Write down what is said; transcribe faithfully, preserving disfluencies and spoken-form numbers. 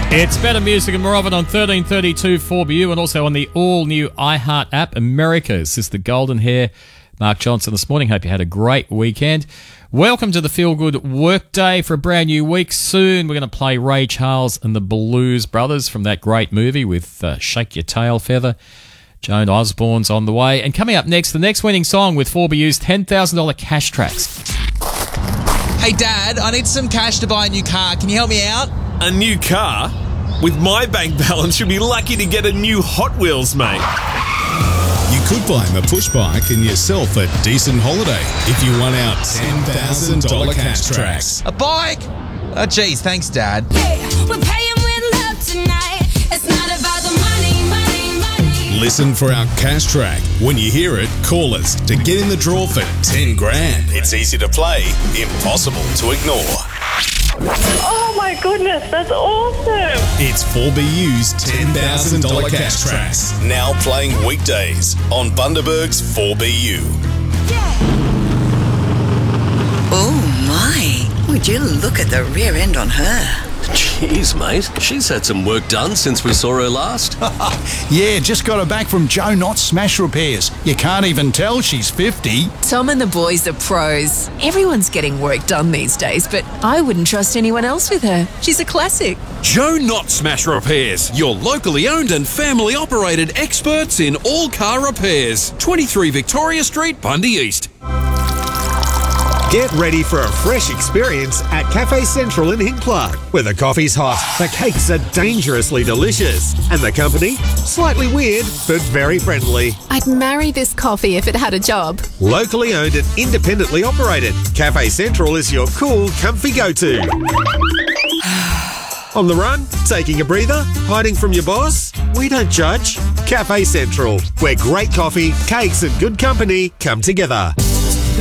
It's better music and more of it on thirteen thirty-two four B U and also on the all-new iHeart app. America's This is the Golden Hair. Mark Johnson this morning. Hope you had a great weekend. Welcome to the Feel Good Workday for a brand new week. Soon we're going to play Ray Charles and the Blues Brothers from that great movie with uh, Shake Your Tail Feather. Joan Osborne's on the way. And coming up next, the next winning song with four B U's ten thousand dollars cash tracks. Hey, Dad, I need some cash to buy a new car. Can you help me out? A new car? With my bank balance, you'll be lucky to get a new Hot Wheels, mate. You could buy him a push bike and yourself a decent holiday if you won out ten thousand dollars cash tracks. A bike? Oh, geez, thanks, Dad. Hey, we're paying with love tonight. It's not about the money, money, money. Listen for our cash track. When you hear it, call us to get in the draw for ten grand. It's easy to play, impossible to ignore. Oh my goodness, that's awesome. It's four B U's ten thousand dollars cash tracks. Now playing weekdays on Bundaberg's four B U. Yeah. Oh my, would you look at the rear end on her? Jeez, mate, she's had some work done since we saw her last. Yeah, just got her back from Joe Knott Smash Repairs. You can't even tell she's fifty. Tom and the boys are pros. Everyone's getting work done these days, but I wouldn't trust anyone else with her. She's a classic. Joe Knott Smash Repairs, your locally owned and family operated experts in all car repairs. twenty-three Victoria Street, Bundy East. Get ready for a fresh experience at Cafe Central in Hincklard, where the coffee's hot, the cakes are dangerously delicious, and the company, slightly weird but very friendly. I'd marry this coffee if it had a job. Locally owned and independently operated, Cafe Central is your cool, comfy go-to. On the run? Taking a breather? Hiding from your boss? We don't judge. Cafe Central, where great coffee, cakes and good company come together.